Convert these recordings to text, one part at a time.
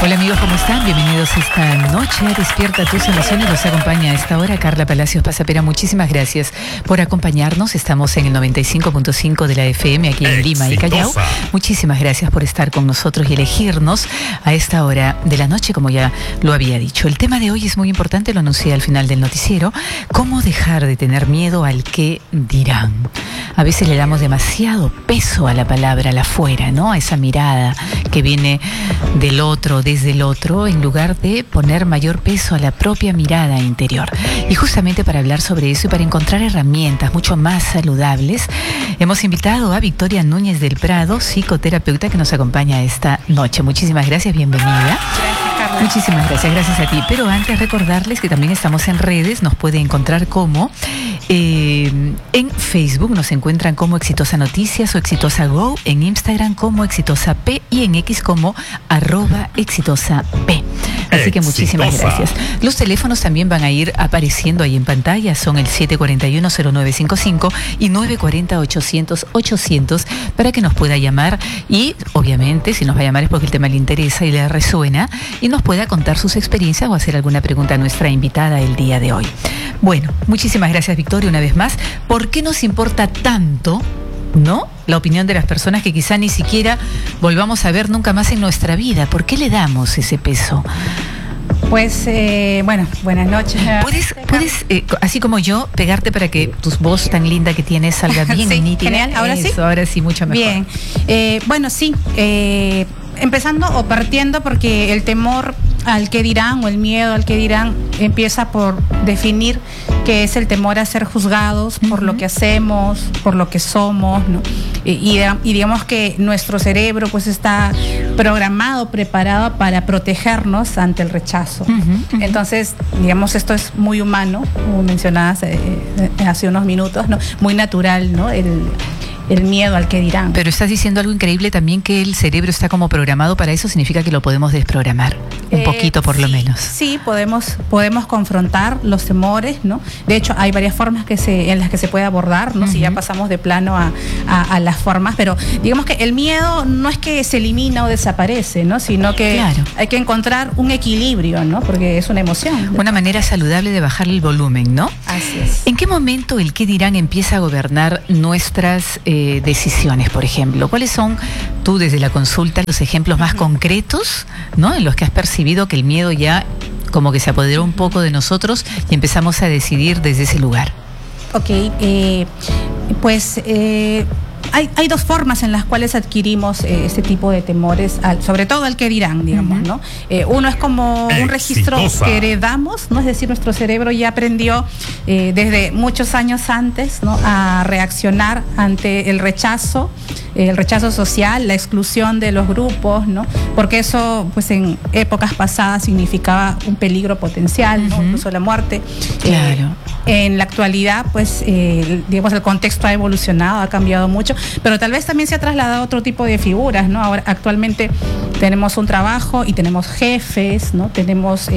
Hola amigos, ¿cómo están? Bienvenidos esta noche a Despierta tus emociones. Nos acompaña a esta hora Carla Palacios Pasapera. Muchísimas gracias por acompañarnos. Estamos en el 95.5 de la FM aquí en Lima y Callao. Muchísimas gracias por estar con nosotros y elegirnos a esta hora de la noche, como ya lo había dicho. El tema de hoy es muy importante, lo anuncié al final del noticiero. ¿Cómo dejar de tener miedo al qué dirán? A veces le damos demasiado peso a la palabra, a la afuera, ¿no? A esa mirada que viene del otro, desde el otro, en lugar de poner mayor peso a la propia mirada interior. Y justamente para hablar sobre eso y para encontrar herramientas mucho más saludables, hemos invitado a Victoria Núñez del Prado, psicoterapeuta, que nos acompaña esta noche. Muchísimas gracias, bienvenida. Muchísimas gracias, gracias a ti. Pero antes recordarles que también estamos en redes, nos puede encontrar como en Facebook nos encuentran como Exitosa Noticias o Exitosa Go, en Instagram como Exitosa P y en X como @exitosa P. Así que muchísimas gracias. Los teléfonos también van a ir apareciendo ahí en pantalla, son el 741-0955 y 940-800-800 para que nos pueda llamar y obviamente si nos va a llamar es porque el tema le interesa y le resuena y nos pueda contar sus experiencias o hacer alguna pregunta a nuestra invitada el día de hoy. Bueno, muchísimas gracias Victoria una vez más. ¿Por qué nos importa tanto, no, la opinión de las personas que quizá ni siquiera volvamos a ver nunca más en nuestra vida? ¿Por qué le damos ese peso? Pues, bueno, buenas noches. ¿Puedes así como yo, pegarte para que tu voz tan linda que tienes salga bien sí, nítida? Genial, ahora sí. Ahora sí, mucho mejor. Bien, bueno, sí, empezando o partiendo porque el temor al que dirán o el miedo al que dirán empieza por definir qué es el temor a ser juzgados por lo que hacemos, por lo que somos, ¿no? Y digamos que nuestro cerebro pues está programado, preparado para protegernos ante el rechazo. Entonces, digamos, esto es muy humano, como mencionabas hace unos minutos, ¿no? Muy natural, ¿no? El miedo al que dirán. Pero estás diciendo algo increíble también, que el cerebro está como programado para eso, significa que lo podemos desprogramar, un poquito por lo menos. Sí, podemos confrontar los temores, ¿no? De hecho, hay varias formas en las que se puede abordar, ¿no? Si ya pasamos de plano a las formas, pero digamos que el miedo no es que se elimina o desaparece, ¿no? Sino que hay que encontrar un equilibrio, ¿no? Porque es una emoción. Una manera saludable de bajarle el volumen, ¿no? Así es. ¿En qué momento el qué dirán empieza a gobernar nuestras decisiones, por ejemplo? ¿Cuáles son, tú desde la consulta, los ejemplos más concretos, ¿no? En los que has percibido que el miedo ya como que se apoderó un poco de nosotros y empezamos a decidir desde ese lugar? Ok, pues hay dos formas en las cuales adquirimos este tipo de temores, sobre todo al que dirán, digamos, ¿no? Uno es como un registro que heredamos, ¿no? Es decir, nuestro cerebro ya aprendió desde muchos años antes, ¿no? A reaccionar ante el rechazo social, la exclusión de los grupos, ¿no? Porque eso, pues en épocas pasadas significaba un peligro potencial, ¿no? Incluso la muerte. Claro. En la actualidad, pues, digamos, el contexto ha evolucionado, ha cambiado mucho, pero tal vez también se ha trasladado a otro tipo de figuras, ¿no? Ahora, actualmente tenemos un trabajo y tenemos jefes, ¿no? Tenemos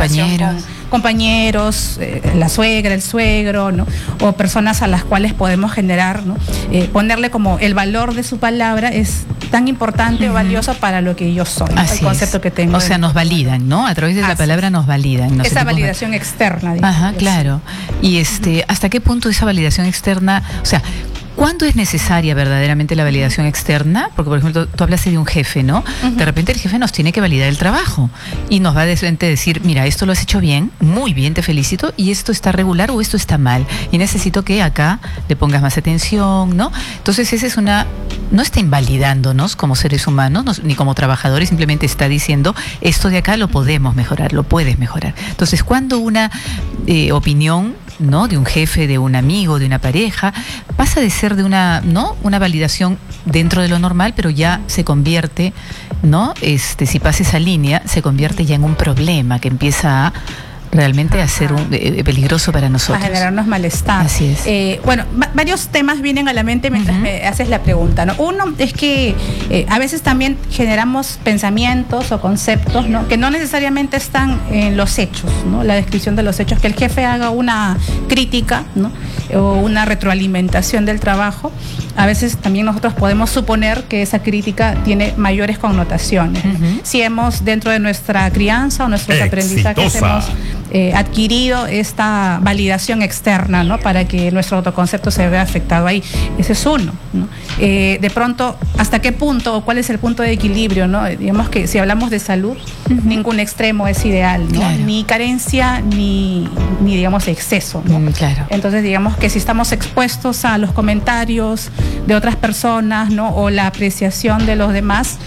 compañeros, la suegra, el suegro, ¿no? O personas a las cuales podemos generar, ¿no? Ponerle como el valor de su palabra es tan importante o valioso para lo que yo soy, ¿no? El concepto que tengo. O sea, nos validan, ¿no? A través de la palabra nos validan. Esa validación externa, digamos. Ajá, claro. Y ¿hasta qué punto esa validación externa, o sea, ¿cuándo es necesaria verdaderamente la validación externa? Porque, por ejemplo, tú hablaste de un jefe, ¿no? De repente el jefe nos tiene que validar el trabajo y nos va a decir, mira, esto lo has hecho bien, muy bien, te felicito, y esto está regular o esto está mal. Y necesito que acá le pongas más atención, ¿no? Entonces, esa es no está invalidándonos como seres humanos, ni como trabajadores, simplemente está diciendo, esto de acá lo podemos mejorar, lo puedes mejorar. Entonces, cuando una opinión, ¿no? De un jefe, de un amigo, de una pareja, pasa de ser de una validación dentro de lo normal, pero ya se convierte, ¿no? Si pasa esa línea, se convierte ya en un problema que empieza a realmente a ser peligroso para nosotros. A generarnos malestar. Así es. Bueno, varios temas vienen a la mente mientras me haces la pregunta, ¿no? Uno es que a veces también generamos pensamientos o conceptos, ¿no?, que no necesariamente están en los hechos, ¿no? La descripción de los hechos, que el jefe haga una crítica, ¿no?, o una retroalimentación del trabajo. A veces también nosotros podemos suponer que esa crítica tiene mayores connotaciones, ¿no? Si hemos, dentro de nuestra crianza o nuestros aprendizajes, hemos adquirido esta validación externa, ¿no?, para que nuestro autoconcepto se vea afectado ahí. Ese es uno, ¿no? De pronto, ¿hasta qué punto o cuál es el punto de equilibrio, ¿no? Digamos que si hablamos de salud, ningún extremo es ideal, ¿no? Claro. Ni carencia, ni digamos exceso, ¿no? Claro. Entonces, digamos que si estamos expuestos a los comentarios de otras personas, ¿no?, o la apreciación de los demás,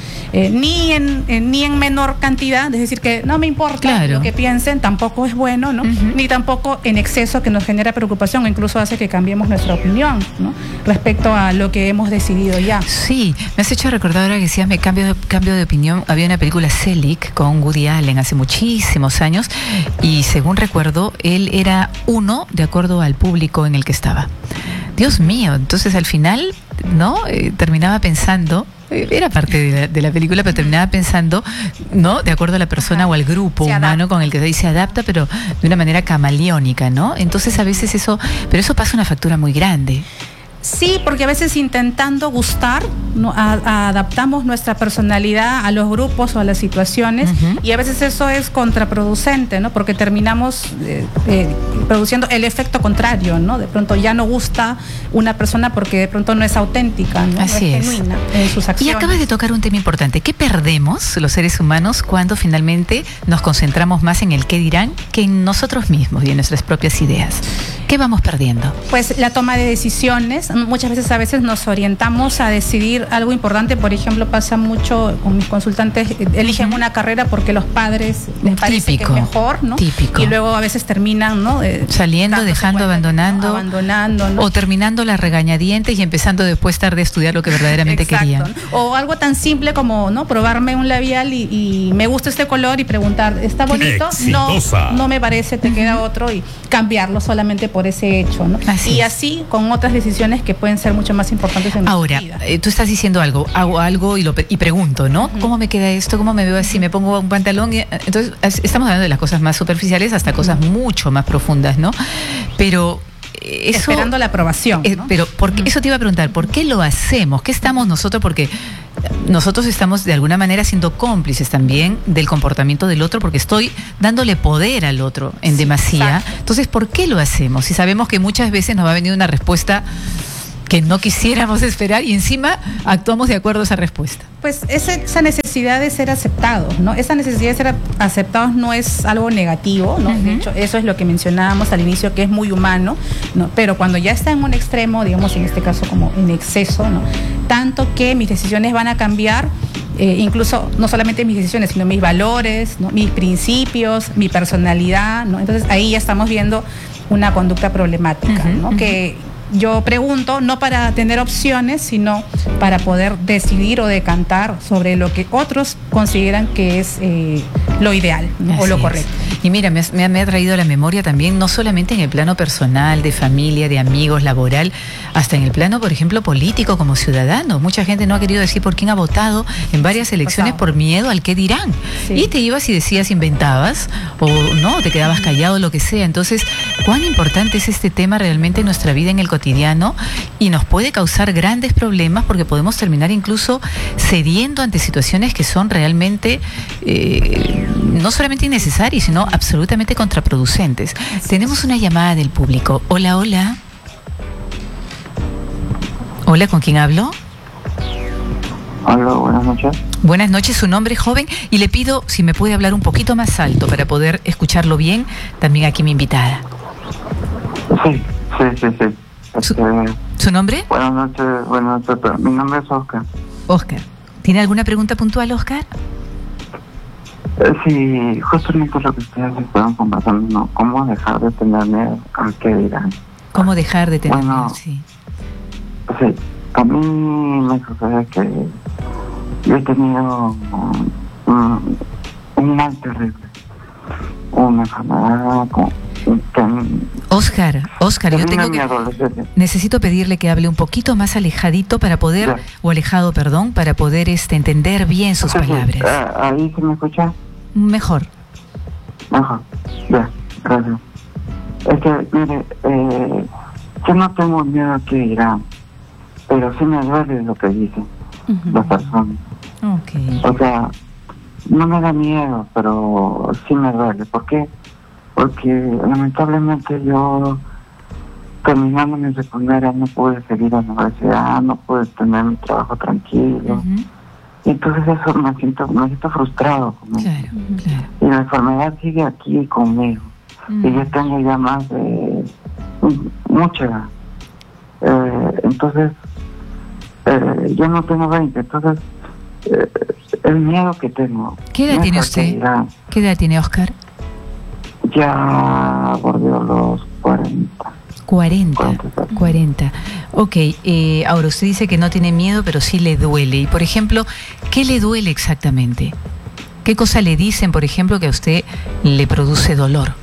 ni en menor cantidad, es decir, que no me importa lo que piensen, tampoco es bueno, ¿no? Ni tampoco en exceso, que nos genera preocupación, incluso hace que cambiemos nuestra opinión, ¿no?, respecto a lo que hemos decidido ya. Sí, me has hecho recordar ahora que decías, me cambio de opinión. Había una película, Selig, con Woody Allen hace muchísimos años, y según recuerdo, él era uno de acuerdo al público en el que estaba. Dios mío, entonces al final, ¿no?, terminaba pensando, era parte de la película, pero terminaba pensando, ¿no?, de acuerdo a la persona o al grupo humano con el que se adapta, pero de una manera camaleónica, ¿no? Entonces a veces pero eso pasa una factura muy grande. Sí, porque a veces intentando gustar, ¿no?, adaptamos nuestra personalidad a los grupos o a las situaciones, y a veces eso es contraproducente, ¿no?, porque terminamos produciendo el efecto contrario, ¿no? De pronto ya no gusta una persona porque de pronto no es auténtica, ¿no? Así no es genuina en sus acciones. Y acabas de tocar un tema importante. ¿Qué perdemos los seres humanos cuando finalmente nos concentramos más en el qué dirán que en nosotros mismos y en nuestras propias ideas? ¿Qué vamos perdiendo? Pues la toma de decisiones. Muchas veces nos orientamos a decidir algo importante. Por ejemplo, pasa mucho con mis consultantes, eligen una carrera porque los padres les parece que es mejor, ¿no? Típico. Y luego a veces terminan, ¿no?, saliendo, dejando, abandonando, ¿no?, o terminando las regañadientes y empezando después tarde a estudiar lo que verdaderamente querían. O algo tan simple como, ¿no?, probarme un labial y me gusta este color y preguntar, ¿está bonito? No me parece, te queda otro, y cambiarlo solamente por ese hecho, ¿no? Así con otras decisiones que pueden ser mucho más importantes en nuestra vida. Ahora, tú estás diciendo algo, hago algo y pregunto, ¿no? ¿Cómo me queda esto? ¿Cómo me veo así? ¿Me pongo un pantalón? Entonces, estamos hablando de las cosas más superficiales hasta cosas mucho más profundas, ¿no? Pero eso, esperando la aprobación, ¿no? Pero porque eso te iba a preguntar, ¿por qué lo hacemos? ¿Qué estamos nosotros? Porque nosotros estamos de alguna manera siendo cómplices también del comportamiento del otro, porque estoy dándole poder al otro en demasía. Exacto. Entonces, ¿por qué lo hacemos? Si sabemos que muchas veces nos va a venir una respuesta que no quisiéramos esperar y encima actuamos de acuerdo a esa respuesta. Pues esa necesidad de ser aceptados, ¿no? Esa necesidad de ser aceptados no es algo negativo, ¿no? De hecho, eso es lo que mencionábamos al inicio, que es muy humano, ¿no? Pero cuando ya está en un extremo, digamos en este caso como en exceso, ¿no?, tanto que mis decisiones van a cambiar, incluso no solamente mis decisiones, sino mis valores, ¿no?, mis principios, mi personalidad, ¿no? Entonces ahí ya estamos viendo una conducta problemática, ¿no? Que yo pregunto no para tener opciones, sino para poder decidir o decantar sobre lo que otros consideran que es lo ideal, ¿no?, o lo correcto. Y mira, me ha traído a la memoria también, no solamente en el plano personal, de familia, de amigos, laboral, hasta en el plano, por ejemplo, político, como ciudadano. Mucha gente no ha querido decir por quién ha votado en varias elecciones por miedo al qué dirán. Y te ibas y decías, inventabas, o no, te quedabas callado, lo que sea. Entonces, ¿cuán importante es este tema realmente en nuestra vida, en el cotidiano? Y nos puede causar grandes problemas porque podemos terminar incluso cediendo ante situaciones que son realmente no solamente innecesarias, sino absolutamente contraproducentes. Tenemos una llamada del público. Hola, hola. Hola, ¿con quién hablo? Hola, buenas noches. Buenas noches, su nombre, joven, y le pido si me puede hablar un poquito más alto para poder escucharlo bien, también aquí mi invitada. Sí. ¿Su nombre? Buenas noches, pero mi nombre es Oscar. Oscar. ¿Tiene alguna pregunta puntual, Oscar? Sí, justamente lo que ustedes estaban conversando, ¿no? ¿Cómo dejar de tener miedo al que dirán? ¿Cómo dejar de tener miedo? Sí, a mí me sucede que yo he tenido un mal terrible. una enfermedad Oscar, yo tengo necesito pedirle que hable un poquito más alejadito para poder, ya. O alejado, perdón, para poder entender bien sus palabras. ¿Ahí se me escucha? Mejor. Ajá, ya, gracias. Es que, mire, yo no tengo miedo a que dirán, pero sí me duele lo que dicen las personas. Okay. O sea, no me da miedo, pero sí me duele. ¿Por qué? Porque lamentablemente yo, terminando mi secundaria, no pude seguir a la universidad, no pude tener mi trabajo tranquilo. Y entonces eso me siento frustrado conmigo. Claro. Y la enfermedad sigue aquí conmigo. Y yo tengo ya más de mucha edad. Entonces, yo no tengo 20, entonces el miedo que tengo. ¿Qué edad tiene usted? ¿Qué edad tiene Oscar? Ya bordeó los 40. 40. Ok, ahora usted dice que no tiene miedo, pero sí le duele. Y, por ejemplo, ¿qué le duele exactamente? ¿Qué cosa le dicen, por ejemplo, que a usted le produce dolor?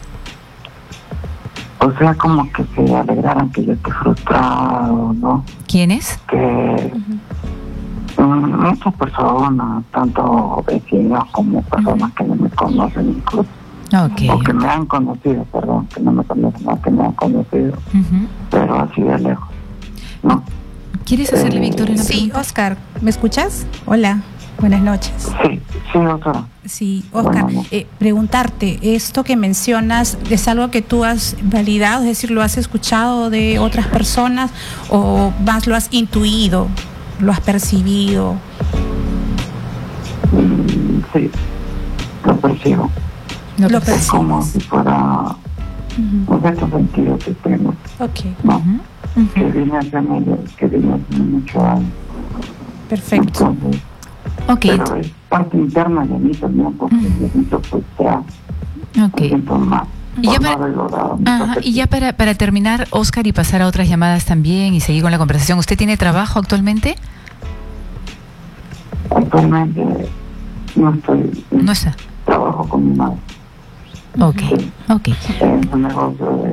O sea, como que se alegraran que yo esté frustrado, ¿no? ¿Quiénes? Que muchas personas, tanto vecinos como personas que no me conocen incluso. Okay. O que me han conocido, perdón, que no me conocen, no, que me han conocido, pero así de lejos, ¿no? ¿Quieres hacerle, Victoria, una Sí, pregunta? Oscar, ¿me escuchas? Hola, buenas noches. Sí, doctora. Sí, Oscar, Bueno, preguntarte, esto que mencionas, ¿es algo que tú has validado? Es decir, ¿lo has escuchado de otras personas o más lo has intuido, lo has percibido? Sí, lo percibo. Lo Es percibes. como si fuera un sexto sentido que tengo, Ok, ¿no? Que viene hace mucho años. perfecto. Entonces, Ok, pero es parte interna de mí también, porque me siento frustrado, me siento mal. Y ya por para- no haber logrado mi ajá, y objetivo. ya para terminar, Oscar, y pasar a otras llamadas también y seguir con la conversación, ¿usted tiene trabajo actualmente? Actualmente no estoy, No está. trabajo con mi madre. Ok. Es un negocio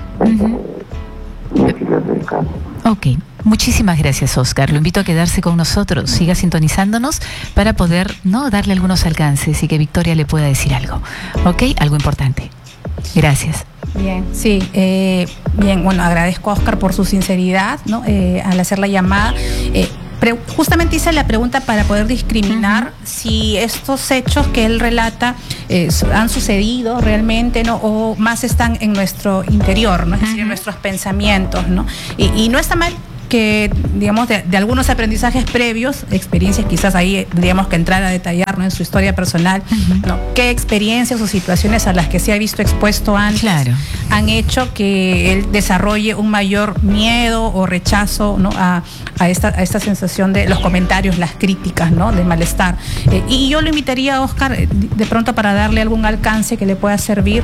de filas de casa. Ok. Muchísimas gracias, Oscar. Lo invito a quedarse con nosotros. Siga sintonizándonos para poder darle algunos alcances y que Victoria le pueda decir algo. ¿Ok? Algo importante. Gracias. Bien, sí, bien, bueno, agradezco a Oscar por su sinceridad, ¿no? Al hacer la llamada. Justamente hice la pregunta para poder discriminar si estos hechos que él relata han sucedido realmente, ¿no? O más están en nuestro interior, ¿no? Es decir, en nuestros pensamientos, ¿no? Y no está mal que, digamos, de algunos aprendizajes previos, experiencias, quizás ahí tendríamos que entrar a detallar, ¿no? En su historia personal, ¿no? ¿Qué experiencias o situaciones a las que se ha visto expuesto antes han hecho que él desarrolle un mayor miedo o rechazo, ¿no? a esta sensación de los comentarios, las críticas, ¿no? De malestar. Y yo lo invitaría a Oscar, de pronto, para darle algún alcance que le pueda servir,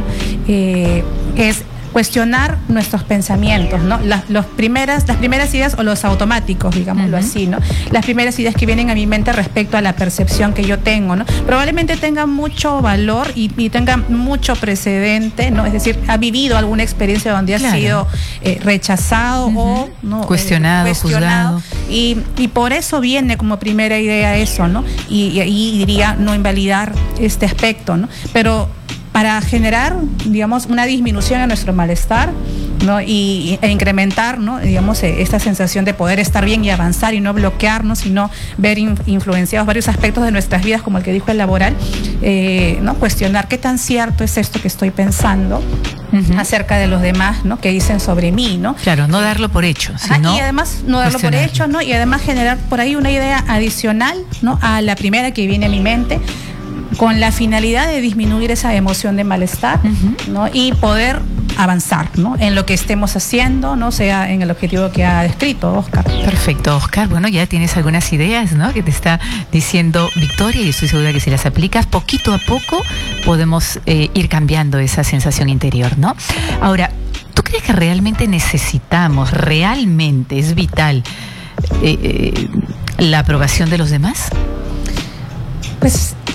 es cuestionar nuestros pensamientos, ¿no? Las primeras ideas o los automáticos, digámoslo así, ¿no? Las primeras ideas que vienen a mi mente respecto a la percepción que yo tengo, ¿no? Probablemente tenga mucho valor y tenga mucho precedente, ¿no? Es decir, ha vivido alguna experiencia donde ha sido rechazado o ¿no? cuestionado, juzgado. Y por eso viene como primera idea eso, ¿no? Y diría no invalidar este aspecto, ¿no? Pero para generar, digamos, una disminución en nuestro malestar, ¿no? E incrementar, ¿no? Digamos, esta sensación de poder estar bien y avanzar y no bloquearnos, sino ver influenciados varios aspectos de nuestras vidas, como el que dijo el laboral, ¿no? Cuestionar qué tan cierto es esto que estoy pensando acerca de los demás, ¿no? Que dicen sobre mí, ¿no? Claro, no darlo por hecho, sino y además no darlo por hecho, ¿no? Y además generar por ahí una idea adicional, ¿no? A la primera que viene a mi mente, con la finalidad de disminuir esa emoción de malestar, ¿no? Y poder avanzar, ¿no? En lo que estemos haciendo, no sea en el objetivo que ha descrito Oscar. Perfecto, Oscar. Bueno, ya tienes algunas ideas, ¿no? Que te está diciendo Victoria, y estoy segura que si las aplicas poquito a poco podemos ir cambiando esa sensación interior, ¿no? Ahora, ¿tú crees que realmente necesitamos, realmente es vital Pues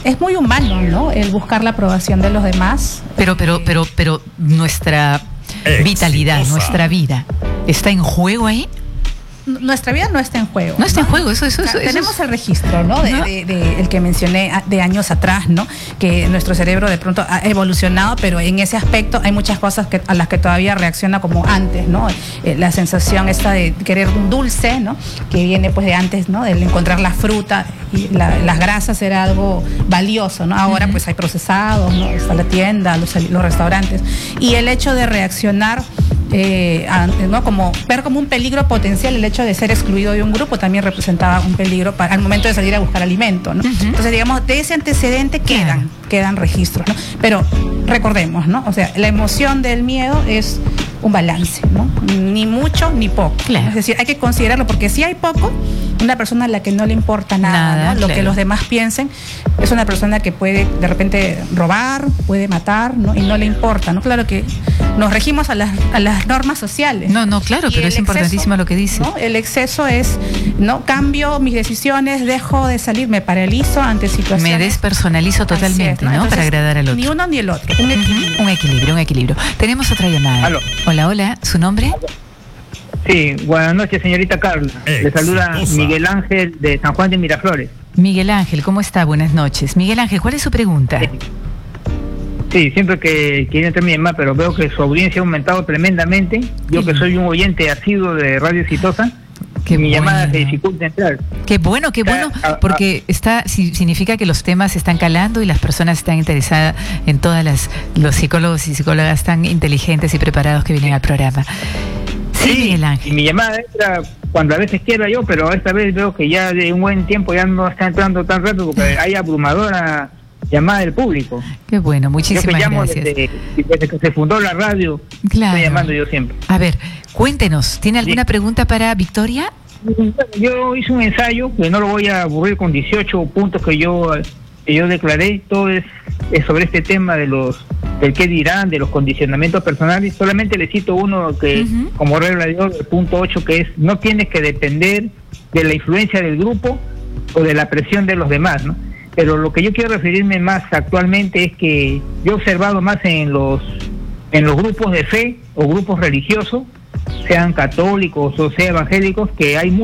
es muy humano, ¿no? El buscar la aprobación de los demás. Pero nuestra vitalidad, nuestra vida, ¿está en juego ahí? Nuestra vida no está en juego. No está en juego, eso tenemos el registro, ¿no? De el que mencioné de años atrás, ¿no? Que nuestro cerebro de pronto ha evolucionado, pero en ese aspecto hay muchas cosas a las que todavía reacciona como antes, ¿no? La sensación esta de querer un dulce, ¿no? Que viene pues de antes, ¿no? Del encontrar la fruta y las grasas era algo valioso, ¿no? Ahora pues hay procesados, ¿no? Está la tienda, los restaurantes. Y el hecho de reaccionar ¿no? Como ver como un peligro potencial el hecho de ser excluido de un grupo también representaba un peligro al momento de salir a buscar alimento, ¿no? Entonces, digamos, de ese antecedente quedan registros, ¿no? Pero recordemos, ¿no? O sea, la emoción del miedo es un balance, ¿no? Ni mucho ni poco. Claro. Es decir, hay que considerarlo, porque si hay poco, una persona a la que no le importa nada, ¿no? Lo que los demás piensen, es una persona que puede de repente robar, puede matar, ¿no? Y no le importa, ¿no? Claro que nos regimos a las normas sociales. No, claro, pero es importantísimo lo que dice. ¿No? El exceso es, ¿no? Cambio mis decisiones, dejo de salir, me paralizo ante situaciones. Me despersonalizo totalmente, ¿no? Entonces, para agradar al otro. Ni uno ni el otro. Un equilibrio. Tenemos otra llamada. Aló. Hola, ¿su nombre? Sí, buenas noches, señorita Carla. Le saluda Miguel Ángel de San Juan de Miraflores. Miguel Ángel, ¿cómo está? Buenas noches. Miguel Ángel, ¿cuál es su pregunta? Sí, siempre que quiero entrar mi llamada, pero veo que su audiencia ha aumentado tremendamente. Yo que soy un oyente asiduo de Radio Exitosa, mi llamada se dificulta entrar. Qué bueno, porque significa que los temas están calando y las personas están interesadas en los psicólogos y psicólogas tan inteligentes y preparados que vienen al programa. Sí, Miguel Ángel. Y mi llamada entra cuando a veces quiera yo, pero esta vez veo que ya de un buen tiempo ya no está entrando tan rápido porque hay abrumadora llamada del público. Qué bueno, muchísimas gracias. Desde que se fundó la radio, estoy llamando yo siempre. A ver, cuéntenos, ¿tiene alguna pregunta para Victoria? Yo hice un ensayo, que no lo voy a aburrir con 18 puntos que yo declaré. Todo es sobre este tema del qué dirán, de los condicionamientos personales. Solamente le cito uno que, como regla de oro, el punto 8, que es: no tienes que depender de la influencia del grupo o de la presión de los demás, ¿no? Pero lo que yo quiero referirme más actualmente es que yo he observado más en los grupos de fe o grupos religiosos, sean católicos o sean evangélicos, que hay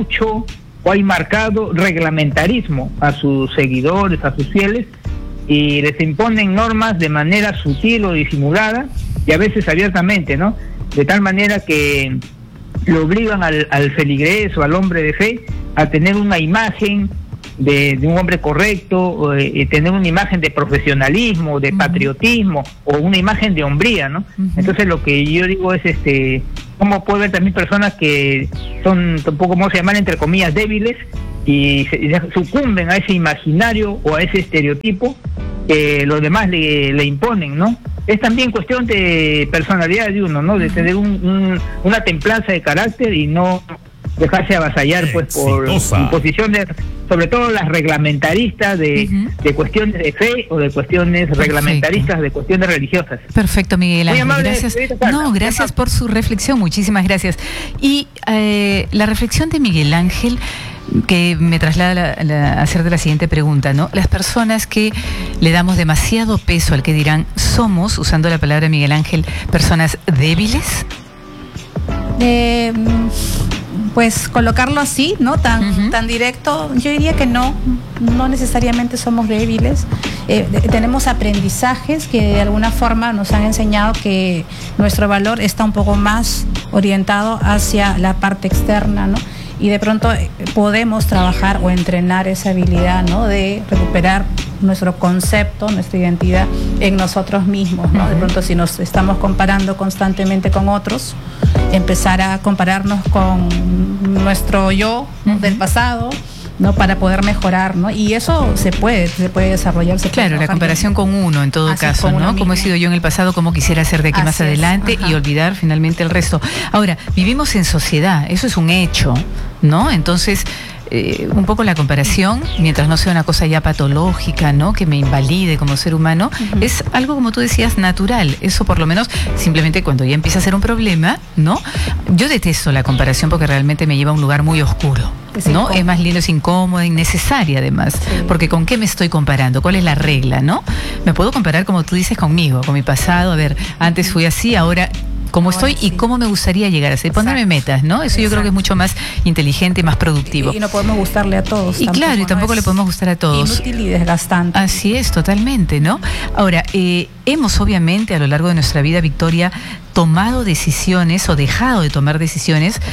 marcado reglamentarismo a sus seguidores, a sus fieles, y les imponen normas de manera sutil o disimulada y a veces abiertamente, ¿no? De tal manera que le obligan al feligrés o al hombre de fe a tener una imagen de un hombre correcto, tener una imagen de profesionalismo, de patriotismo, o una imagen de hombría, ¿no? Entonces lo que yo digo es cómo puede haber también personas que son un poco, ¿cómo se llaman?, entre comillas, débiles, y sucumben a ese imaginario o a ese estereotipo que los demás le imponen, ¿no? Es también cuestión de personalidad de uno, ¿no? De tener una templanza de carácter y no dejarse avasallar pues por imposiciones, sobre todo las reglamentaristas de cuestiones de fe o de cuestiones reglamentaristas de cuestiones religiosas. Perfecto, Miguel Ángel. Muy amable, gracias. Gracias por su reflexión, muchísimas gracias. Y la reflexión de Miguel Ángel que me traslada a hacerte la siguiente pregunta, ¿no? Las personas que le damos demasiado peso al que dirán, ¿somos, usando la palabra Miguel Ángel, personas débiles? Pues colocarlo así, ¿no? Tan directo, yo diría que no necesariamente somos débiles. Tenemos aprendizajes que de alguna forma nos han enseñado que nuestro valor está un poco más orientado hacia la parte externa, ¿no? Y de pronto podemos trabajar o entrenar esa habilidad, ¿no? De recuperar nuestro concepto, nuestra identidad en nosotros mismos, ¿no? De pronto, si nos estamos comparando constantemente con otros, empezar a compararnos con nuestro yo del pasado, ¿no? Para poder mejorar, ¿no? Y eso se puede desarrollar. Claro, la comparación con uno en todo caso, ¿no? Cómo he sido yo en el pasado, cómo quisiera ser de aquí más adelante y olvidar finalmente el resto. Ahora, vivimos en sociedad, eso es un hecho, ¿no? Entonces, un poco la comparación, mientras no sea una cosa ya patológica, ¿no? Que me invalide como ser humano, es algo, como tú decías, natural. Eso por lo menos, simplemente cuando ya empieza a ser un problema, ¿no? Yo detesto la comparación porque realmente me lleva a un lugar muy oscuro, ¿no? Es más lindo, es incómodo, innecesaria además, porque ¿con qué me estoy comparando? ¿Cuál es la regla, no? Me puedo comparar, como tú dices, conmigo, con mi pasado. A ver, antes fui así, ahora cómo estoy y cómo me gustaría llegar a ser. Ponerme metas, ¿no? Eso yo creo que es mucho más inteligente y más productivo. Y no podemos gustarle a todos. Y claro, y tampoco le podemos gustar a todos. Inútil y desgastante. Así es, totalmente, ¿no? Ahora, hemos obviamente a lo largo de nuestra vida, Victoria, tomado decisiones o dejado de tomar decisiones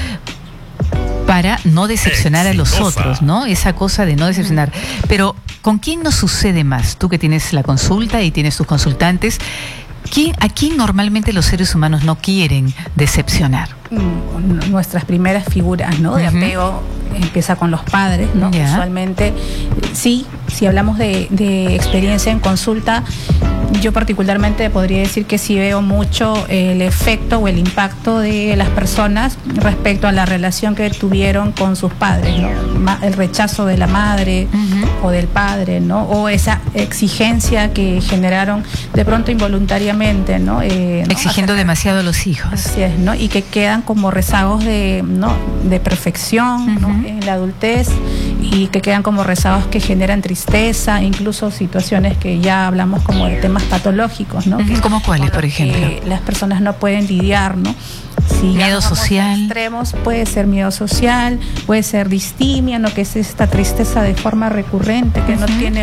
para no decepcionar a los otros, ¿no? Esa cosa de no decepcionar. Pero, ¿con quién nos sucede más? Tú que tienes la consulta y tienes tus consultantes, ¿a quién normalmente los seres humanos no quieren decepcionar? Nuestras primeras figuras, ¿no? De apego empieza con los padres, ¿no? Usualmente, sí, si hablamos de experiencia en consulta, yo particularmente podría decir que sí veo mucho el efecto o el impacto de las personas respecto a la relación que tuvieron con sus padres, ¿no? El rechazo de la madre o del padre, ¿no? O esa exigencia que generaron de pronto involuntariamente, ¿no? Exigiendo demasiado a los hijos. Así es, ¿no? Y que quedan como rezagos de perfección, ¿no? En la adultez, y que quedan como rezagos que generan tristeza, incluso situaciones que ya hablamos como de temas patológicos, ¿no? ¿Cómo cuáles, por ejemplo? Las personas no pueden lidiar, ¿no? Si miedo social. Extremos, puede ser miedo social, puede ser distimia, ¿no? Que es esta tristeza de forma recurrente, que no tiene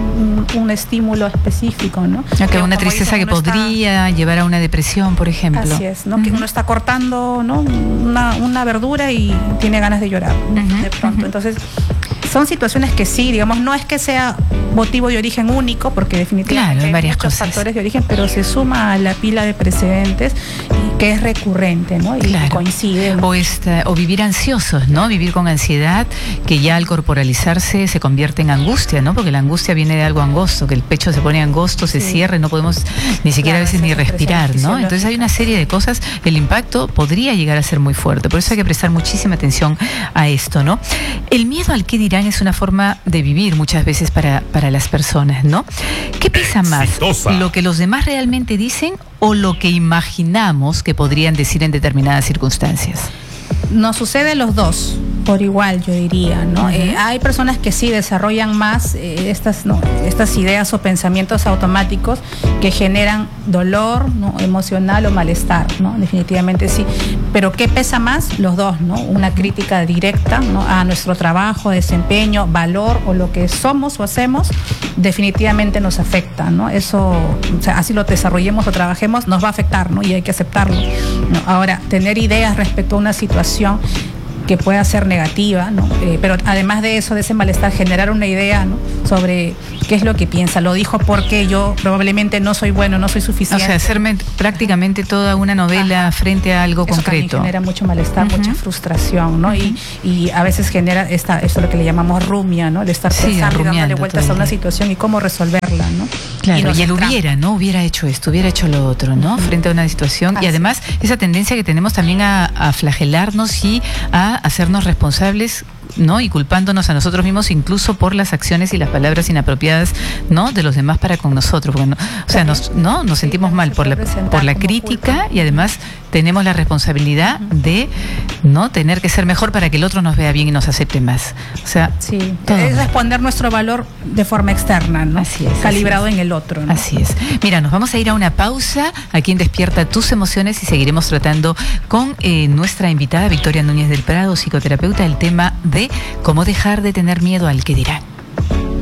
un estímulo específico, ¿no? Que una tristeza que podría llevar a una depresión, por ejemplo. Así es, ¿no? Que uno está cortando, ¿no? una verdura y tiene ganas de llorar, de pronto. Entonces, son situaciones que sí, digamos, no es que sea motivo de origen único, porque definitivamente hay varias muchos cosas. factores de origen, pero se suma a la pila de precedentes y que es recurrente, ¿no? Y coincide, ¿no? O vivir ansiosos, ¿no? Vivir con ansiedad, que ya al corporalizarse se convierte en angustia, ¿no? Porque la angustia viene de algo angosto, que el pecho se pone angosto, se cierra y no podemos ni siquiera a veces ni respirar, ¿no? Entonces hay una serie de cosas, el impacto podría llegar a ser muy fuerte, por eso hay que prestar muchísima atención a esto, ¿no? El miedo al qué dirán es una forma de vivir muchas veces para las personas, ¿no? ¿Qué pesa más? ¿Lo que los demás realmente dicen o lo que imaginamos que podrían decir en determinadas circunstancias? Nos sucede los dos por igual, yo diría, ¿no? Hay personas que sí desarrollan más estas ideas o pensamientos automáticos que generan dolor, ¿no? Emocional o malestar, ¿no? Definitivamente sí. Pero ¿qué pesa más? Los dos, ¿no? Una crítica directa, ¿no? A nuestro trabajo, desempeño, valor o lo que somos o hacemos, definitivamente nos afecta, ¿no? Eso, o sea, así lo desarrollemos o trabajemos, nos va a afectar, ¿no? Y hay que aceptarlo, ¿no? Ahora, tener ideas respecto a una situación que pueda ser negativa, ¿no? Pero además de eso, de ese malestar, generar una idea, ¿no? Sobre qué es lo que piensa. Lo dijo porque yo probablemente no soy bueno, no soy suficiente. O sea, hacerme prácticamente toda una novela frente a algo eso concreto. Genera mucho malestar, mucha frustración, ¿no? Y a veces genera esto lo que le llamamos rumia, ¿no? De estar pensando y dándole vueltas a una situación y cómo resolverla, ¿no? Claro, y él hubiera hecho esto, hubiera hecho lo otro, ¿no? Frente a una situación. Y además, esa tendencia que tenemos también a flagelarnos y a hacernos responsables, ¿no? Y culpándonos a nosotros mismos incluso por las acciones y las palabras inapropiadas, ¿no? De los demás para con nosotros. Porque, o sea, nos sentimos mal por la crítica y además tenemos la responsabilidad de no tener que ser mejor para que el otro nos vea bien y nos acepte más. O sea, es responder nuestro valor de forma externa, ¿no? Así es, calibrado en el otro, ¿no? Así es. Mira, nos vamos a ir a una pausa aquí en Despierta Tus Emociones y seguiremos tratando con nuestra invitada Victoria Núñez del Prado, psicoterapeuta, el tema de cómo dejar de tener miedo al que dirán.